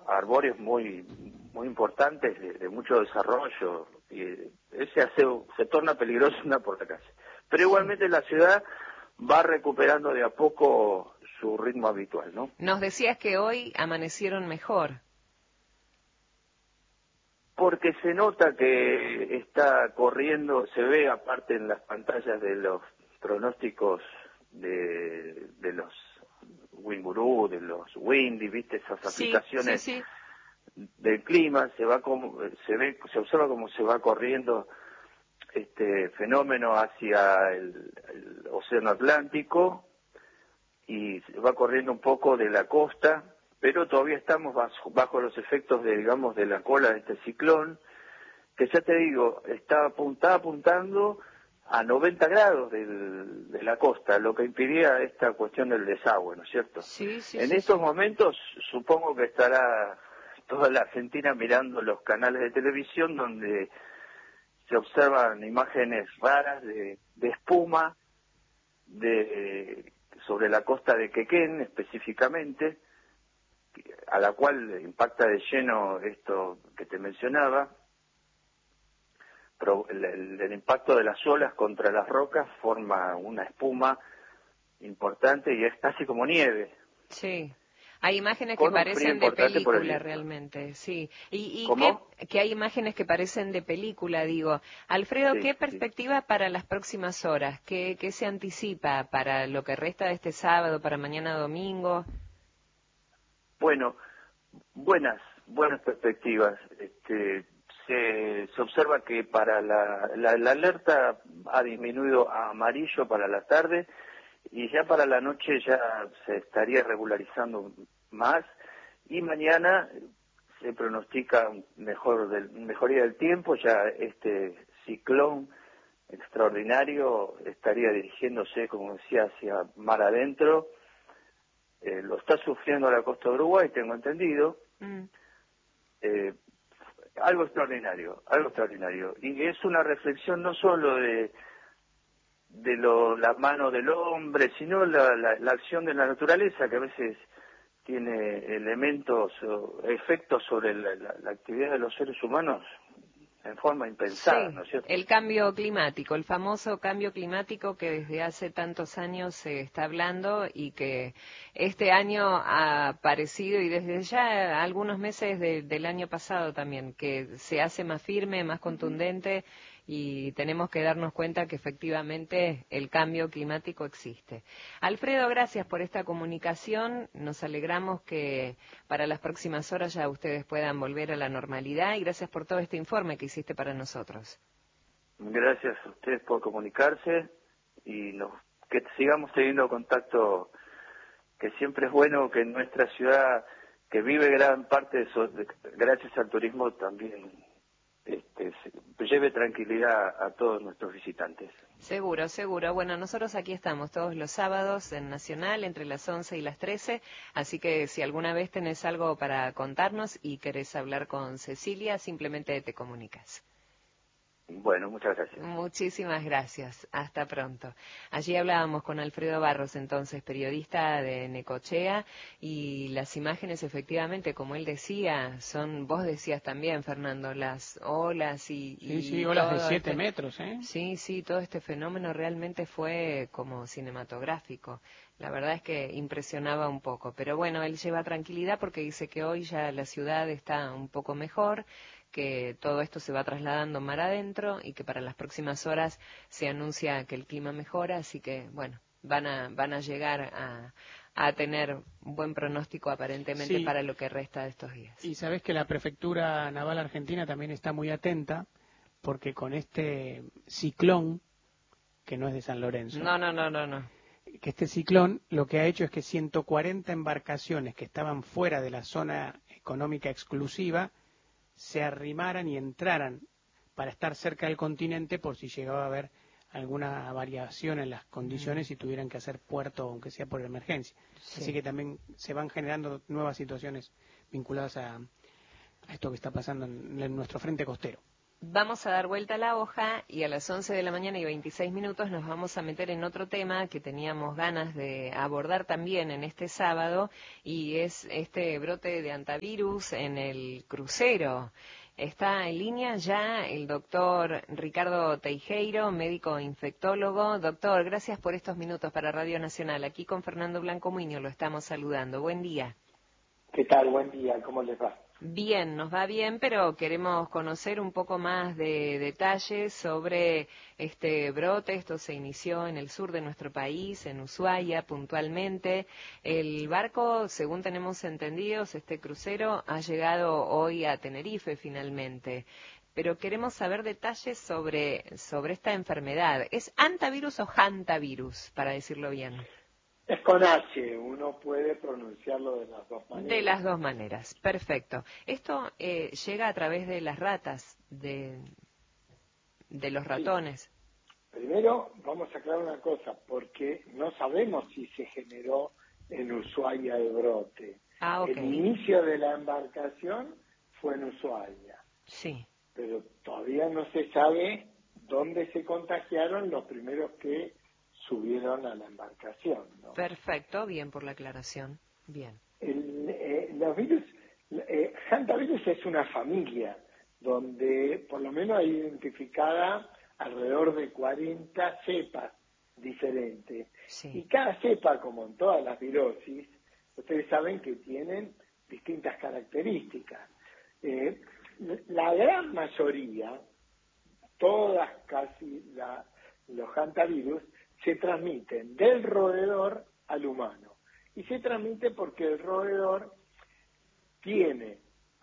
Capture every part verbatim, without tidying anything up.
arbóreos muy muy importantes, de, de mucho desarrollo, y ese aseo se torna peligroso andar por la calle. Pero igualmente la ciudad va recuperando de a poco su ritmo habitual, ¿no? Nos decías que hoy amanecieron mejor. Porque se nota que está corriendo, se ve aparte en las pantallas de los pronósticos de, de los Winguru, de los Windy, viste esas Sí, aplicaciones sí, sí. del clima, se va como, se ve, se observa cómo se va corriendo este fenómeno hacia el, el océano Atlántico y va corriendo un poco de la costa, pero todavía estamos bajo, bajo los efectos de, digamos, de la cola de este ciclón, que ya te digo, está, está apuntando a noventa grados del, de la costa, lo que impidía esta cuestión del desagüe, ¿no es cierto? Sí, sí, En sí, estos sí. momentos supongo que estará toda la Argentina mirando los canales de televisión donde se observan imágenes raras de, de espuma de sobre la costa de Quequén específicamente, a la cual impacta de lleno esto que te mencionaba. Pero el, el, el impacto de las olas contra las rocas forma una espuma importante y es casi como nieve. Sí. Hay imágenes que Con un frío parecen de importante por el película viento. realmente, sí. ¿Y, y ¿Cómo? qué, que hay imágenes que parecen de película, digo? Alfredo, Sí, ¿qué sí. perspectiva para las próximas horas? ¿Qué, qué se anticipa para lo que resta de este sábado, para mañana domingo? Bueno, buenas, buenas perspectivas. Este, se, se observa que para la, la, la alerta ha disminuido a amarillo para la tarde y ya para la noche ya se estaría regularizando más y mañana se pronostica un mejor del, mejoría del tiempo, ya este ciclón extraordinario estaría dirigiéndose, como decía, hacia mar adentro. Eh, lo está sufriendo la costa de Uruguay, tengo entendido. Mm. Eh, algo extraordinario, algo extraordinario. Y es una reflexión no solo de de lo, la mano del hombre, sino la, la, la acción de la naturaleza, que a veces tiene elementos o efectos sobre la, la, la actividad de los seres humanos en forma impensada, Sí, ¿no es cierto? el cambio climático, el famoso cambio climático que desde hace tantos años se está hablando y que este año ha aparecido y desde ya algunos meses de, del año pasado también, que se hace más firme, más contundente y tenemos que darnos cuenta que efectivamente el cambio climático existe. Alfredo, gracias por esta comunicación. Nos alegramos que para las próximas horas ya ustedes puedan volver a la normalidad y gracias por todo este informe que hiciste para nosotros. Gracias a ustedes por comunicarse y nos, que sigamos teniendo contacto, que siempre es bueno que en nuestra ciudad, que vive gran parte de eso, de, gracias al turismo, también este, se, lleve tranquilidad a todos nuestros visitantes. Seguro, seguro. Bueno, nosotros aquí estamos todos los sábados en Nacional entre las once y las trece, así que si alguna vez tenés algo para contarnos y querés hablar con Cecilia, simplemente te comunicas. Bueno, muchas gracias. Muchísimas gracias. Hasta pronto. Allí hablábamos con Alfredo Barros, entonces periodista de Necochea, y las imágenes efectivamente, como él decía, son, vos decías también, Fernando, las olas y, Sí, y sí, olas de todo siete este, metros, ¿eh? sí, sí, todo este fenómeno realmente fue como cinematográfico. La verdad es que impresionaba un poco, pero bueno, él lleva tranquilidad porque dice que hoy ya la ciudad está un poco mejor, que todo esto se va trasladando mar adentro y que para las próximas horas se anuncia que el clima mejora, así que bueno, van a van a llegar a, a tener un buen pronóstico aparentemente Sí, para lo que resta de estos días. y sabes que la Prefectura Naval Argentina también está muy atenta porque con este ciclón, que no es de San Lorenzo, No, no, no, no, no. que este ciclón lo que ha hecho es que ciento cuarenta embarcaciones que estaban fuera de la zona económica exclusiva se arrimaran y entraran para estar cerca del continente por si llegaba a haber alguna variación en las condiciones y tuvieran que hacer puerto, aunque sea por emergencia. Sí. Así que también se van generando nuevas situaciones vinculadas a, a esto que está pasando en, en nuestro frente costero. Vamos a dar vuelta a la hoja y a las once de la mañana y veintiséis minutos nos vamos a meter en otro tema que teníamos ganas de abordar también en este sábado, y es este brote de hantavirus en el crucero. Está en línea ya el doctor Ricardo Teijeiro, médico infectólogo. Doctor, gracias por estos minutos para Radio Nacional. Aquí con Fernando Blanco Muñoz lo estamos saludando. Buen día. ¿Qué tal? Buen día. ¿Cómo les va? Bien, nos va bien, pero queremos conocer un poco más de detalles sobre este brote. Esto se inició en el sur de nuestro país, en Ushuaia puntualmente. El barco, según tenemos entendidos, este crucero ha llegado hoy a Tenerife finalmente. Pero queremos saber detalles sobre, sobre esta enfermedad. ¿Es hantavirus o hantavirus, para decirlo bien? Es con H, uno puede pronunciarlo de las dos maneras. De las dos maneras, perfecto. Esto eh, llega a través de las ratas, de, de los ratones. Sí. Primero, vamos a aclarar una cosa, porque no sabemos si se generó en Ushuaia el brote. Ah, okay. El inicio de la embarcación fue en Ushuaia. Sí. Pero todavía no se sabe dónde se contagiaron los primeros que subieron a la embarcación, ¿no? Perfecto, bien por la aclaración. Bien. El, eh, los virus, eh, hantavirus es una familia donde por lo menos hay identificada alrededor de cuarenta cepas diferentes. Sí. Y cada cepa, como en todas las virosis, ustedes saben que tienen distintas características. Eh, la gran mayoría, todas casi la, los hantavirus, se transmiten del roedor al humano. Y se transmite porque el roedor tiene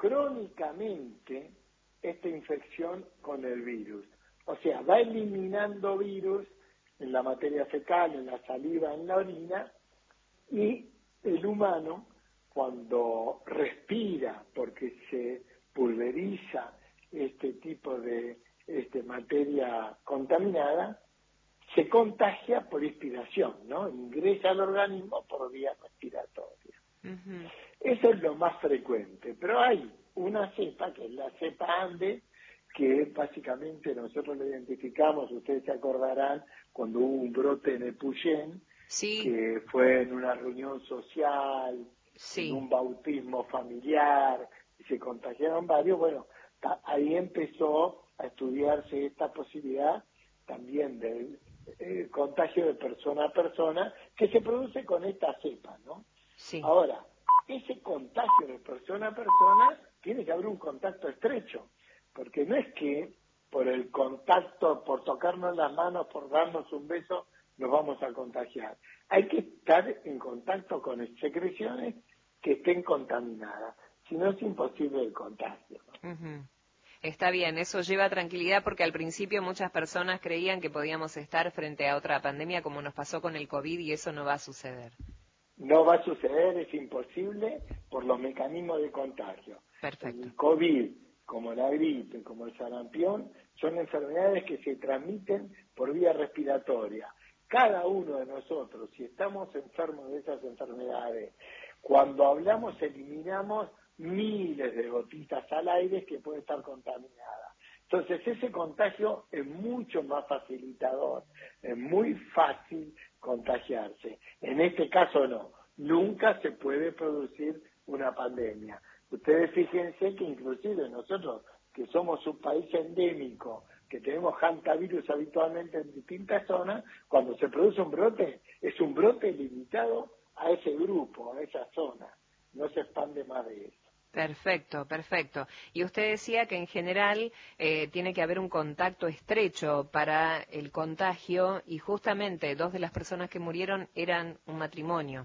crónicamente esta infección con el virus. O sea, va eliminando virus en la materia fecal, en la saliva, en la orina, y el humano, cuando respira, porque se pulveriza este tipo de este, materia contaminada, se contagia por inspiración, ¿no? Ingresa al organismo por vía respiratoria. Uh-huh. Eso es lo más frecuente, pero hay una cepa, que es la cepa Andes, que básicamente nosotros lo identificamos, ustedes se acordarán, cuando hubo un brote en Epuyén, sí. que fue en una reunión social, sí. en un bautismo familiar, y se contagiaron varios. Bueno, ahí empezó a estudiarse esta posibilidad también del eh, contagio de persona a persona, que se produce con esta cepa, ¿no? Sí. Ahora, ese contagio de persona a persona tiene que haber un contacto estrecho, porque no es que por el contacto, por tocarnos las manos, por darnos un beso, nos vamos a contagiar. Hay que estar en contacto con secreciones que estén contaminadas, si no es imposible el contagio, ¿no? Uh-huh. Está bien, eso lleva tranquilidad porque al principio muchas personas creían que podíamos estar frente a otra pandemia como nos pasó con el COVID y eso no va a suceder. No va a suceder, es imposible por los mecanismos de contagio. Perfecto. El COVID, como la gripe, como el sarampión, son enfermedades que se transmiten por vía respiratoria. Cada uno de nosotros, si estamos enfermos de esas enfermedades, cuando hablamos eliminamos miles de gotitas al aire que pueden estar contaminadas. Entonces ese contagio es mucho más facilitador, es muy fácil contagiarse. En este caso no, nunca se puede producir una pandemia. Ustedes fíjense que inclusive nosotros, que somos un país endémico, que tenemos hantavirus habitualmente en distintas zonas, cuando se produce un brote, es un brote limitado a ese grupo, a esa zona, no se expande más de eso. Perfecto, perfecto. Y usted decía que en general eh, tiene que haber un contacto estrecho para el contagio y justamente dos de las personas que murieron eran un matrimonio.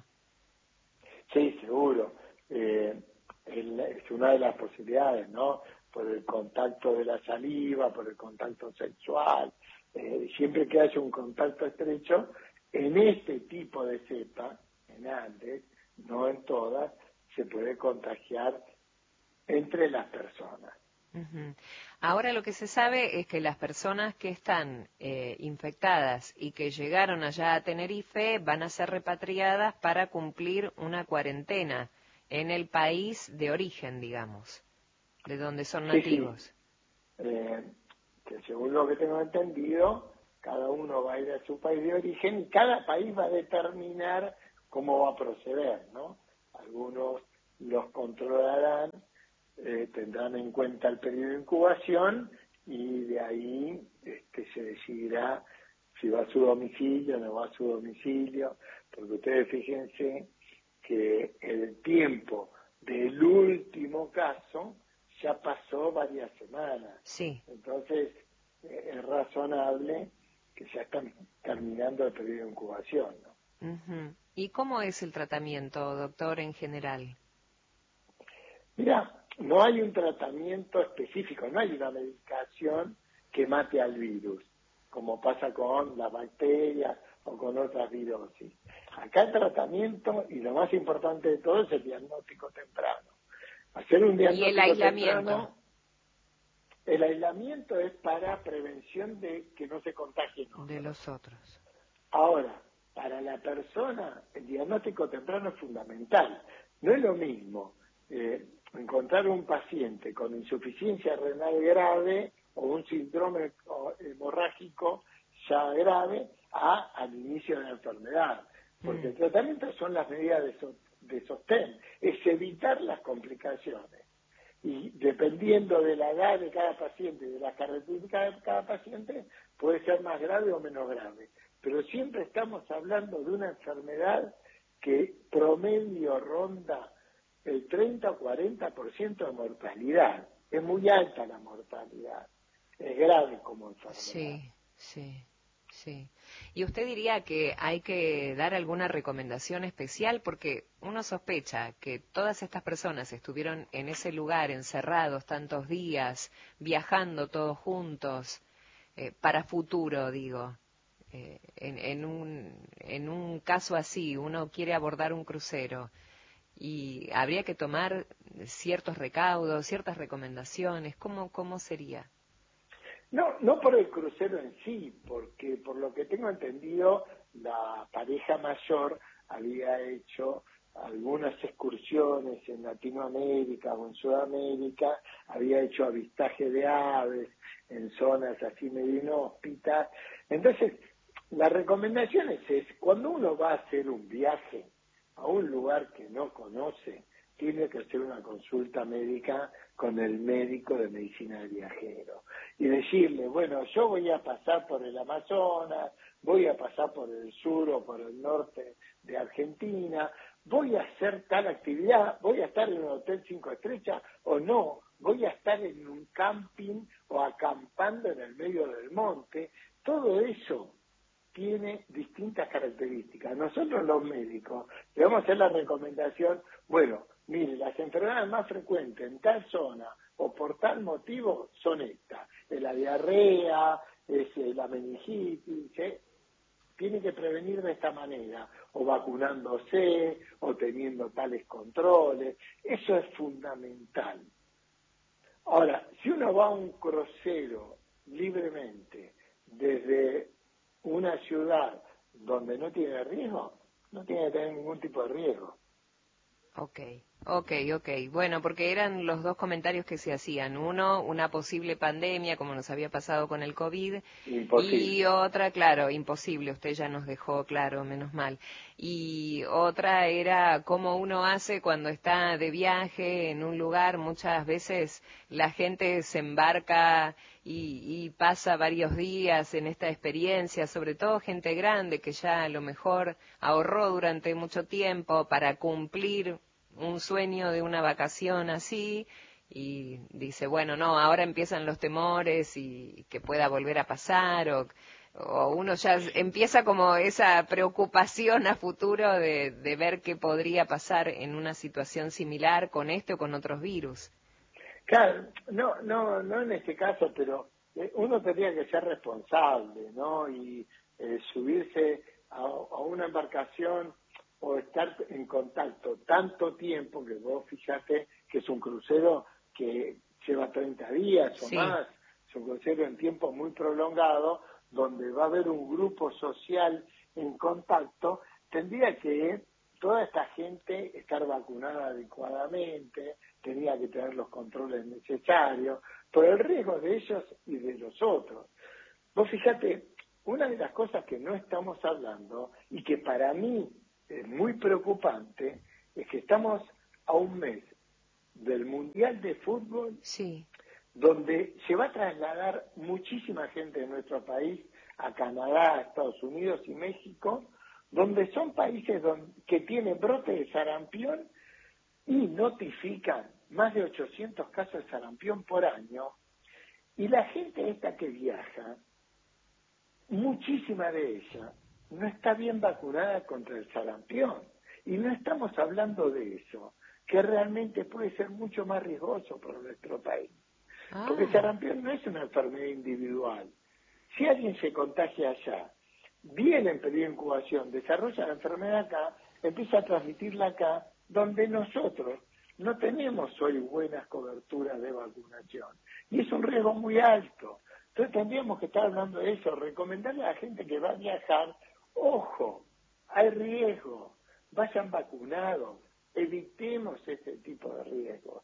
Sí, seguro. Eh, el, es una de las posibilidades, ¿no? Por el contacto de la saliva, por el contacto sexual. Eh, siempre que haya un contacto estrecho, en este tipo de cepa, en Andes, no en todas, se puede contagiar entre las personas. Uh-huh. Ahora lo que se sabe es que las personas que están eh, infectadas y que llegaron allá a Tenerife van a ser repatriadas para cumplir una cuarentena en el país de origen, digamos, de donde son nativos. Sí, sí. Eh, que según lo que tengo entendido, cada uno va a ir a su país de origen y cada país va a determinar cómo va a proceder, ¿no? Algunos los controlarán, eh, tendrán en cuenta el periodo de incubación y de ahí este, se decidirá si va a su domicilio o no va a su domicilio, porque ustedes fíjense que el tiempo del último caso ya pasó varias semanas. Sí. Entonces, eh, es razonable que ya están terminando el periodo de incubación, ¿no? Uh-huh. ¿Y cómo es el tratamiento, doctor, en general? Mira, no hay un tratamiento específico, no hay una medicación que mate al virus, como pasa con las bacterias o con otras virosis. Acá el tratamiento, y lo más importante de todo, es el diagnóstico temprano. Hacer un diagnóstico ¿Y el aislamiento? temprano, el aislamiento es para prevención de que no se contagien De los otros. Ahora, para la persona, el diagnóstico temprano es fundamental. No es lo mismo eh, encontrar un paciente con insuficiencia renal grave o un síndrome hemorrágico ya grave a, al inicio de la enfermedad. Porque mm. el tratamiento son las medidas de, so, de sostén, es evitar las complicaciones. Y dependiendo de la edad de cada paciente y de las características de cada paciente, puede ser más grave o menos grave. Pero siempre estamos hablando de una enfermedad que promedio ronda el treinta o cuarenta por ciento de mortalidad. Es muy alta la mortalidad. Es grave como enfermedad. Sí, sí, sí. ¿Y usted diría que hay que dar alguna recomendación especial? Porque uno sospecha que todas estas personas estuvieron en ese lugar encerrados tantos días, viajando todos juntos, eh, para futuro, digo. Eh, en, en, un, en un caso así, uno quiere abordar un crucero y habría que tomar ciertos recaudos, ciertas recomendaciones. ¿Cómo, cómo sería? No, no por el crucero en sí, porque por lo que tengo entendido, la pareja mayor había hecho algunas excursiones en Latinoamérica o en Sudamérica, había hecho avistaje de aves en zonas así medio inhóspitas. Entonces, la recomendación es, es cuando uno va a hacer un viaje a un lugar que no conoce, tiene que hacer una consulta médica con el médico de medicina del viajero y decirle, bueno, yo voy a pasar por el Amazonas, voy a pasar por el sur o por el norte de Argentina, voy a hacer tal actividad, voy a estar en un hotel cinco estrellas o no, voy a estar en un camping o acampando en el medio del monte. Todo eso tiene distintas características. Nosotros los médicos le vamos a hacer la recomendación, bueno, mire, las enfermedades más frecuentes en tal zona o por tal motivo son estas, es la diarrea, es la meningitis, ¿eh? Tiene que prevenir de esta manera, o vacunándose, o teniendo tales controles, eso es fundamental. Ahora, si uno va a un crucero libremente desde una ciudad donde no tiene riesgo, no tiene que tener ningún tipo de riesgo. Ok, ok, ok. Bueno, porque eran los dos comentarios que se hacían. Uno, una posible pandemia, como nos había pasado con el COVID. Imposible. Y otra, claro, imposible. Usted ya nos dejó claro, menos mal. Y otra era cómo uno hace cuando está de viaje en un lugar. Muchas veces la gente se embarca y, y pasa varios días en esta experiencia, sobre todo gente grande que ya a lo mejor ahorró durante mucho tiempo para cumplir un sueño de una vacación así, y dice, bueno, no, ahora empiezan los temores y que pueda volver a pasar, o, o uno ya empieza como esa preocupación a futuro de, de ver qué podría pasar en una situación similar con este o con otros virus. Claro, no, no, no en este caso, pero uno tendría que ser responsable, ¿no? Y eh, subirse a, a una embarcación o estar en contacto tanto tiempo, que vos fíjate que es un crucero que lleva treinta días o sí. más, es un crucero en tiempo muy prolongado, donde va a haber un grupo social en contacto, tendría que toda esta gente estar vacunada adecuadamente, tenía que tener los controles necesarios, por el riesgo de ellos y de los otros. Vos fíjate, una de las cosas que no estamos hablando y que para mí es muy preocupante es que estamos a un mes del Mundial de Fútbol, sí, donde se va a trasladar muchísima gente de nuestro país a Canadá, a Estados Unidos y México, donde son países donde, que tienen brote de sarampión y notifican más de ochocientos casos de sarampión por año, y la gente esta que viaja, muchísima de ella, no está bien vacunada contra el sarampión. Y no estamos hablando de eso, que realmente puede ser mucho más riesgoso para nuestro país. Ah. Porque el sarampión no es una enfermedad individual. Si alguien se contagia allá, viene en periodo de incubación, desarrolla la enfermedad acá, empieza a transmitirla acá, donde nosotros no tenemos hoy buenas coberturas de vacunación. Y es un riesgo muy alto. Entonces tendríamos que estar hablando de eso, recomendarle a la gente que va a viajar, ojo, hay riesgo, vayan vacunados, evitemos este tipo de riesgos.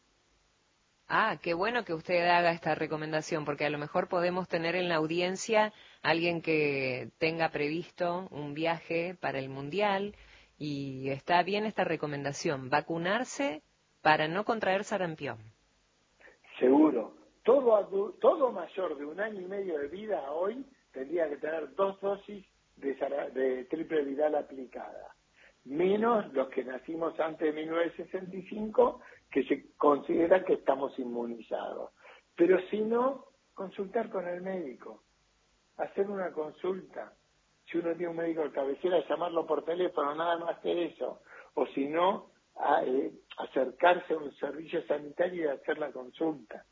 Ah, qué bueno que usted haga esta recomendación, porque a lo mejor podemos tener en la audiencia alguien que tenga previsto un viaje para el Mundial y está bien esta recomendación, vacunarse para no contraer sarampión. Seguro. Todo, adu- todo mayor de un año y medio de vida hoy tendría que tener dos dosis de, sara- de triple viral aplicada, menos los que nacimos antes de mil novecientos sesenta y cinco, que se considera que estamos inmunizados. Pero si no, consultar con el médico, hacer una consulta. Si uno tiene un médico de cabecera, llamarlo por teléfono, nada más que eso. O si no, a, eh, acercarse a un servicio sanitario y hacer la consulta.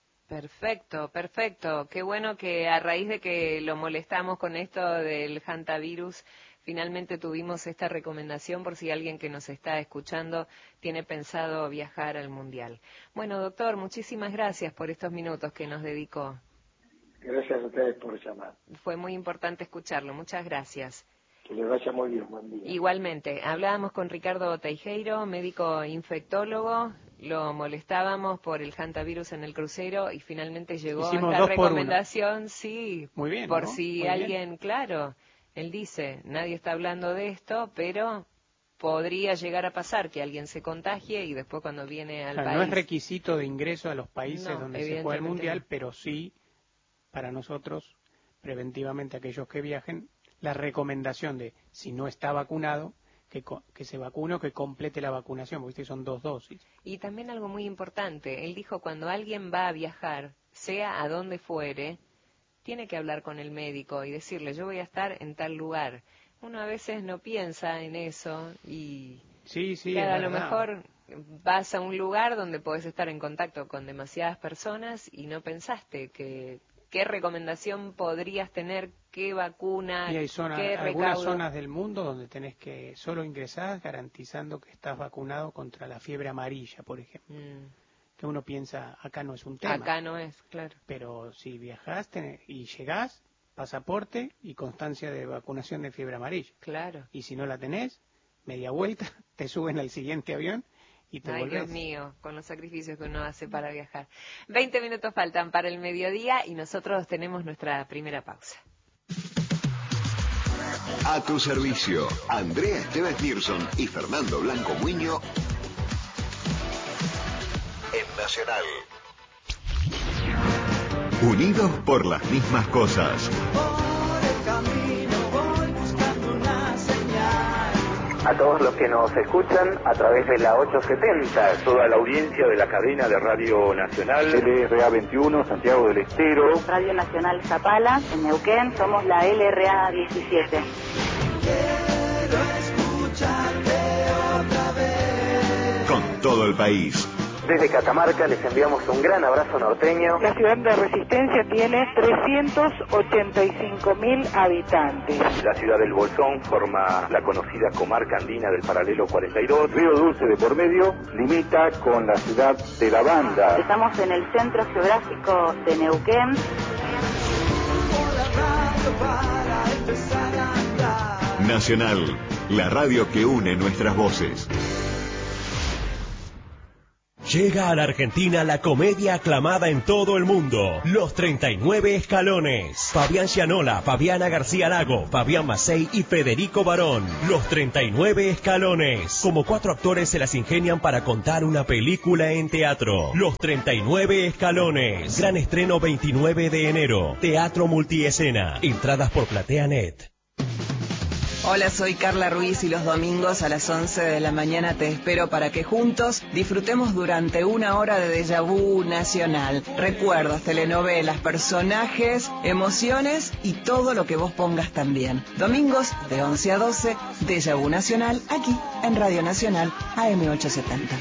Perfecto, perfecto. Qué bueno que a raíz de que lo molestamos con esto del hantavirus, finalmente tuvimos esta recomendación por si alguien que nos está escuchando tiene pensado viajar al Mundial. Bueno, doctor, muchísimas gracias por estos minutos que nos dedicó. Gracias a ustedes por llamar. Fue muy importante escucharlo. Muchas gracias. Que les vaya muy bien, buen día. Igualmente, hablábamos con Ricardo Teijeiro, médico infectólogo, lo molestábamos por el hantavirus en el crucero y finalmente llegó Hicimos esta dos por recomendación, sí, muy bien, por ¿no? si muy alguien, bien. claro, él dice, nadie está hablando de esto, pero podría llegar a pasar que alguien se contagie y después cuando viene al o sea, país... No es requisito de ingreso a los países No, donde se juega el Mundial, no. pero sí, para nosotros, preventivamente aquellos que viajen, la recomendación de, si no está vacunado, que, que se vacune o que complete la vacunación, porque son dos dosis. Y también algo muy importante, él dijo, cuando alguien va a viajar, sea a donde fuere, tiene que hablar con el médico y decirle, yo voy a estar en tal lugar. Uno a veces no piensa en eso y sí, sí, claro, a lo verdad. mejor vas a un lugar donde puedes estar en contacto con demasiadas personas y no pensaste que qué recomendación podrías tener, qué vacuna, y hay zona, qué algunas recaudo. zonas del mundo donde tenés que solo ingresar garantizando que estás vacunado contra la fiebre amarilla, por ejemplo. Mm. Que uno piensa, acá no es un tema. Acá no es, claro. Pero si viajás tenés, y llegás, pasaporte y constancia de vacunación de fiebre amarilla. Claro. Y si no la tenés, media vuelta, te suben al siguiente avión y te Ay, volvés. Dios mío, con los sacrificios que uno hace para viajar. Veinte minutos faltan para el mediodía y nosotros tenemos nuestra primera pausa. A tu servicio, Andrea Esteves Nilsson y Fernando Blanco Muño en Nacional. Unidos por las mismas cosas. A todos los que nos escuchan a través de la ochocientos setenta, toda la audiencia de la cadena de Radio Nacional, L R A veintiuno, Santiago del Estero, Radio Nacional Zapala, en Neuquén, somos la L R A diecisiete. Quiero escucharte otra vez. Con todo el país. Desde Catamarca les enviamos un gran abrazo norteño. La ciudad de Resistencia tiene trescientos ochenta y cinco mil habitantes. La ciudad del Bolsón forma la conocida comarca andina del paralelo cuarenta y dos. Río Dulce de por medio limita con la ciudad de La Banda. Estamos en el centro geográfico de Neuquén. Nacional, la radio que une nuestras voces. Llega a la Argentina la comedia aclamada en todo el mundo, Los treinta y nueve Escalones. Fabián Gianola, Fabiana García Lago, Fabián Macei y Federico Barón. Los treinta y nueve Escalones. Como cuatro actores se las ingenian para contar una película en teatro. Los treinta y nueve Escalones. Gran estreno veintinueve de enero. Teatro Multiescena. Entradas por PlateaNet. Hola, soy Carla Ruiz y los domingos a las once de la mañana te espero para que juntos disfrutemos durante una hora de déjà vu nacional. Recuerdos, telenovelas, personajes, emociones y todo lo que vos pongas también. Domingos de once a doce, déjà vu nacional, aquí en Radio Nacional A M ochocientos setenta.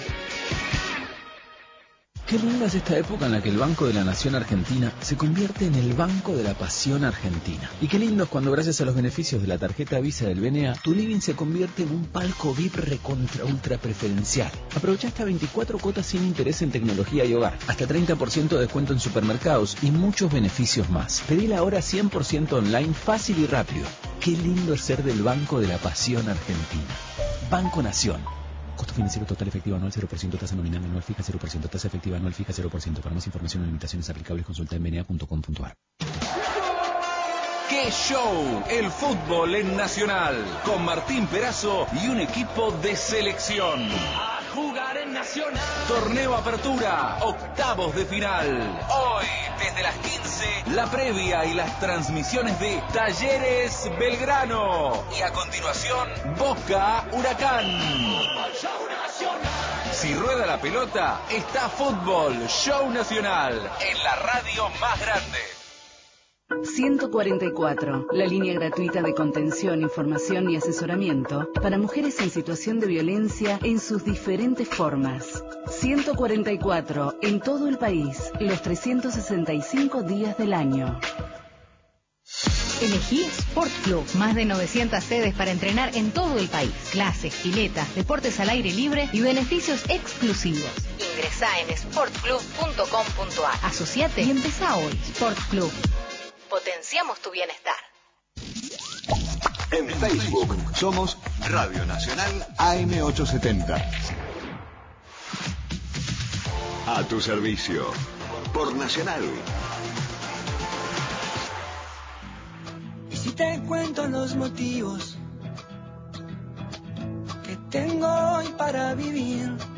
Qué linda es esta época en la que el Banco de la Nación Argentina se convierte en el Banco de la Pasión Argentina. Y qué lindo es cuando gracias a los beneficios de la tarjeta Visa del B N A, tu living se convierte en un palco V I P recontra ultra preferencial. Aprovecha hasta veinticuatro cuotas sin interés en tecnología y hogar, hasta treinta por ciento de descuento en supermercados y muchos beneficios más. Pedila ahora cien por ciento online, fácil y rápido. Qué lindo es ser del Banco de la Pasión Argentina. Banco Nación. Costo financiero total efectivo anual cero por ciento, tasa nominal anual fija cero por ciento, tasa efectiva anual fija cero por ciento. Para más información o limitaciones aplicables consulta en b n a punto com punto a r. ¡Qué show! El fútbol en Nacional, con Martín Perazo y un equipo de selección. A jugar en Nacional. Torneo Apertura, octavos de final. Hoy, desde las quince, la previa y las transmisiones de Talleres Belgrano. Y a continuación, Boca Huracán. Si rueda la pelota, está Fútbol Show Nacional, en la radio más grande. ciento cuarenta y cuatro, la línea gratuita de contención, información y asesoramiento para mujeres en situación de violencia en sus diferentes formas. ciento cuarenta y cuatro, en todo el país, los trescientos sesenta y cinco días del año. Elegí Sport Club, más de novecientas sedes para entrenar en todo el país. Clases, piletas, deportes al aire libre y beneficios exclusivos. Ingresá en sport club punto com punto a r. Asociate y empezá hoy. Sport Club. Potenciamos tu bienestar. En Facebook somos Radio Nacional A M ochocientos setenta. A tu servicio. Por Nacional. Y si te cuento los motivos que tengo hoy para vivir,